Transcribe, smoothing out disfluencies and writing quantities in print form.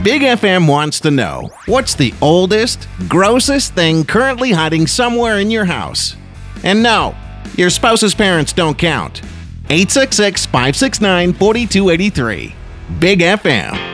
Big FM wants to know, what's the oldest, grossest thing currently hiding somewhere in your house? And no, your spouse's parents don't count. 866-569-4283. Big FM.